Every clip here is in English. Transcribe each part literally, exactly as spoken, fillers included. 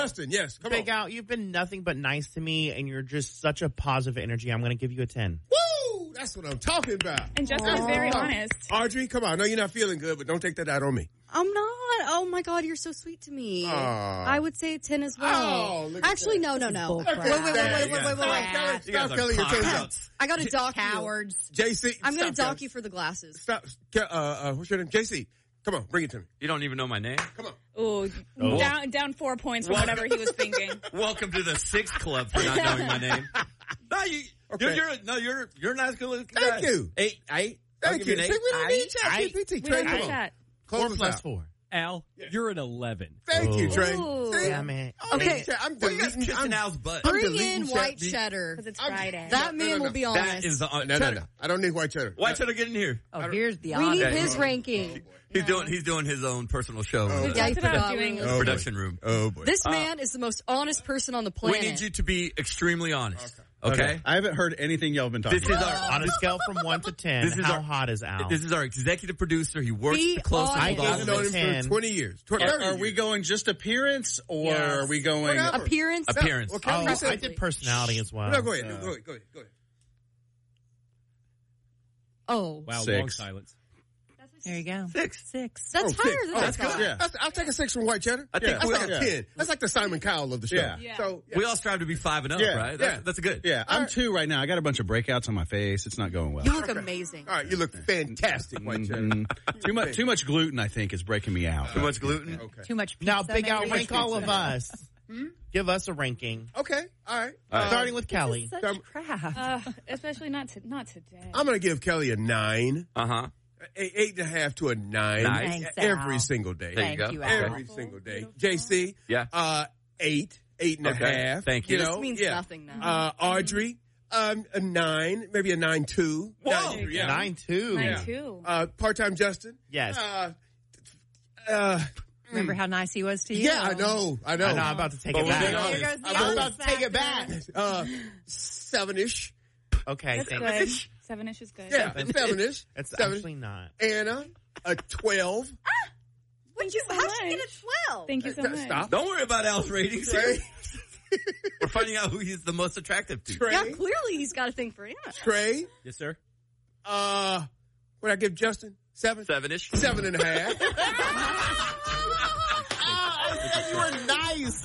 Justin, yes, come Big on. Al, you've been nothing but nice to me, and you're just such a positive energy. I'm going to give you a ten. Woo! That's what I'm talking about. And Justin is very honest. Audrey, come on. I know you're not feeling good, but don't take that out on me. I'm not. Oh, my God, you're so sweet to me. Aww. I would say a ten as well. Oh, look at Actually, that. no, no, no. Look at Wait, wait, wait, that. wait, wait, wait, wait, wait. Stop, You guys stop are telling your clowns. toes. I got to dock you. Cowards. J C, I'm going to stop, dock guys. you for the glasses. Stop. Uh, uh, what's your name? J C, come on, bring it to me. You don't even know my name? Come on. Ooh, Oh. down down four points for whatever he was thinking. Welcome to the sixth club for not knowing my name. No, you, Okay. you're, you're, no, you're, you're a nice good looking guy. Thank you. Eight, eight. I'll Thank give you. an See, eight. we don't need I- Chat G P T. We Trey, don't come need on. chat. Close Four us plus out. four. Al, you're an eleven. Thank you, Trey. Ooh. See? Yeah, man. Okay. I'm Well, you guys deleting. kissing I'm, Al's butt. I'm Bring deleting in Chat white G- cheddar. Because it's I'm- Friday. That No, no, man no, will be no. That honest. is the, uh, No, no, cheddar. no. I don't need white cheddar. Why cheddar get in here? Oh, here's the We need honor. his ranking. He's doing, he's doing his own personal show Oh. in the Yeah, he Talked about forgot. doing- Oh, production room. Oh, boy. This man is the most honest person on the We planet. need you to be extremely honest. Okay? I haven't heard anything y'all have been talking This is about. our, On a scale from one to ten, This is how our- hot is Al? this is our executive producer. He works Be the closest honest. with all I I've of known us. him ten. for twenty years. twenty, Are, thirty are we years. going just appearance, or Yes. are we going? Whatever. Appearance? Appearance. Well, Kelly, Oh, you said- I did personality as well. No, go ahead. Uh, go ahead. Go ahead. Go ahead. Oh. Wow, Six. long silence. There you go. Six. Six. That's Oh, higher six. than Oh, I that's thought. good. Yeah. That's, I'll take a six from white cheddar. I think That's we like all- a yeah. ten. That's like the Simon Cowell of the show. Yeah. Yeah. So yeah. We all strive to be five and up, Yeah. right? Yeah. That, that's good. Yeah, I'm two right now. I got a bunch of breakouts on my face. It's not going well. You look amazing. All right, you look fantastic, white cheddar. Mhm. Too much, too much gluten. I think is breaking me out. Too much gluten? Okay. Too much pizza. Now, Big Al, maybe? rank all of us. Give us a ranking. Okay. All right. Starting with Kelly. Such Um, crap. Uh, especially not to, not today. I'm going to give Kelly a nine, Uh-huh. a, eight and a half to a nine Nice. Thanks, every Al. single day. There you Thank go. you, Al. Every single day. J C, Yeah. uh, eight, eight and a Okay. half. Thank you. know, This means yeah. nothing now. Uh, Audrey, um, a nine, maybe a nine two. Whoa. Nine, yeah. Nine two. Mine Yeah. too. Uh, part-time Justin. Yes. Uh, uh, Remember how nice he was to you? yeah, I know, I know. I know, I'm about to take But it we're back. being Here honest. goes the I'm honest about to take it factor. back. Uh, seven-ish. Okay, That's thank good. you. Seven-ish is good. Yeah, seven-ish. It's Seven. actually not. Anna, a twelve. Thank you so How'd you get much. a twelve? Thank you so Uh, much. Stop. Don't worry about Al's ratings. Trey, We're finding out who he's the most attractive to. Trey, Yeah, clearly he's got a thing for Anna. Trey. Yes, sir. Uh, what I give Justin? Seven? Seven-ish. Seven and a half. I said you were nice.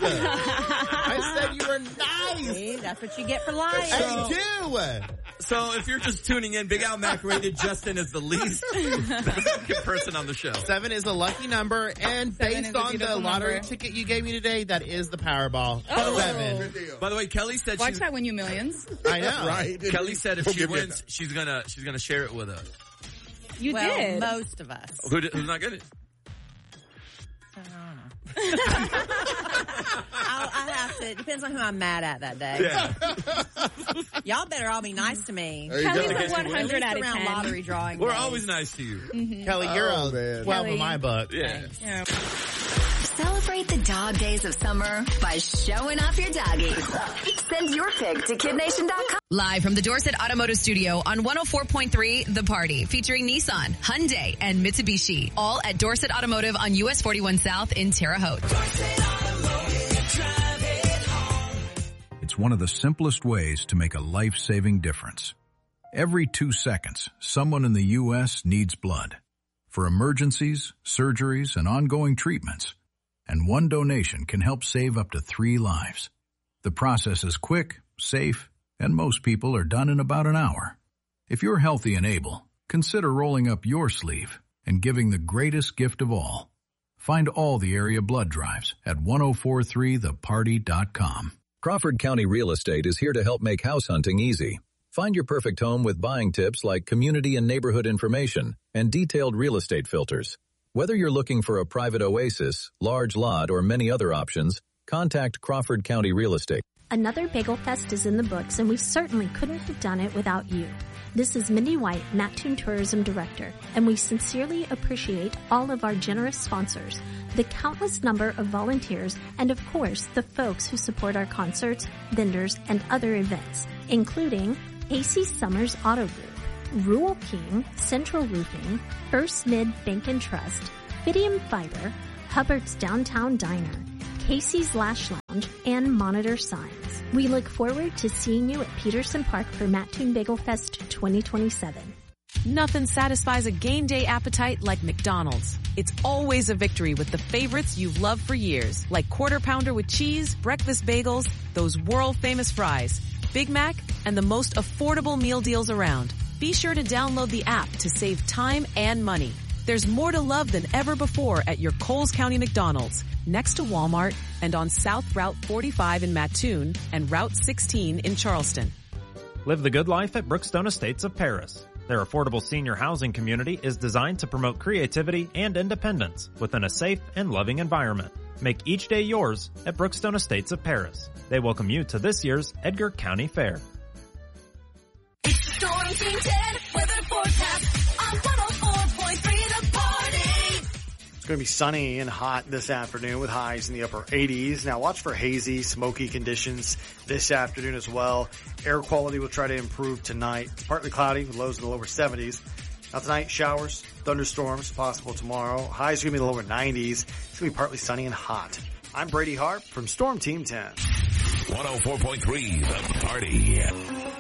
I said you were nice. See, that's what you get for lying. I do. So if you're just tuning in, Big Al Mac rated Justin as the least best person on the show. Seven is a lucky number, and Seven is based a on the beautiful lottery number. ticket you gave me today, that is the Powerball. Oh. Seven. Good deal. By the way, Kelly said Watch she's, that win you millions. I know. Right. Kelly said if Don't she give me a- wins, she's gonna she's gonna share it with us. You well, did. most of us. Who, did- who's not getting it? I don't know. I'll, I have to. It depends on who I'm mad at that day. Yeah. Y'all better all be nice to me. There you Kelly's go. a Guess you one win. At hundred least out of around ten. lottery drawing We're days. always nice to you. Kelly, you're Oh, a man. twelve Kelly. in my book. Yeah. Yeah. Celebrate the dog days of summer by showing off your doggy. Send your pic to kid nation dot com. Live from the Dorset Automotive Studio on one oh four point three The Party, featuring Nissan, Hyundai, and Mitsubishi. All at Dorset Automotive on U S forty-one South in Terre Haute. It's one of the simplest ways to make a life-saving difference. Every two seconds, someone in the U S needs blood for emergencies, surgeries, and ongoing treatments. And one donation can help save up to three lives. The process is quick, safe, and most people are done in about an hour. If you're healthy and able, consider rolling up your sleeve and giving the greatest gift of all. Find all the area blood drives at ten forty-three the party dot com. Crawford County Real Estate is here to help make house hunting easy. Find your perfect home with buying tips like community and neighborhood information and detailed real estate filters. Whether you're looking for a private oasis, large lot, or many other options, contact Crawford County Real Estate. Another Bagel Fest is in the books, and we certainly couldn't have done it without you. This is Mindy White, Mattoon Tourism Director, and we sincerely appreciate all of our generous sponsors, the countless number of volunteers, and of course, the folks who support our concerts, vendors, and other events, including A C Summers Auto Group, Rural King, Central Roofing, First Mid Bank and Trust, Fidium Fiber, Hubbard's Downtown Diner, Casey's Lash Lounge, and Monitor Signs. We look forward to seeing you at Peterson Park for Mattoon Bagel Fest twenty twenty-seven. Nothing satisfies a game day appetite like McDonald's. It's always a victory with the favorites you've loved for years, like Quarter Pounder with cheese, breakfast bagels, those world-famous fries, Big Mac, and the most affordable meal deals around. Be sure to download the app to save time and money. There's more to love than ever before at your Coles County McDonald's, next to Walmart, and on South Route forty-five in Mattoon and Route sixteen in Charleston. Live the good life at Brookstone Estates of Paris. Their affordable senior housing community is designed to promote creativity and independence within a safe and loving environment. Make each day yours at Brookstone Estates of Paris. They welcome you to this year's Edgar County Fair. Storm Team ten weather forecast on one oh four point three The Party. It's going to be sunny and hot this afternoon with highs in the upper eighties. Now watch for hazy, smoky conditions this afternoon as well. Air quality will try to improve tonight. It's partly cloudy with lows in the lower seventies. Now tonight, showers, thunderstorms possible tomorrow. Highs are going to be in the lower nineties. It's going to be partly sunny and hot. I'm Brady Hart from Storm Team ten. one oh four point three The Party.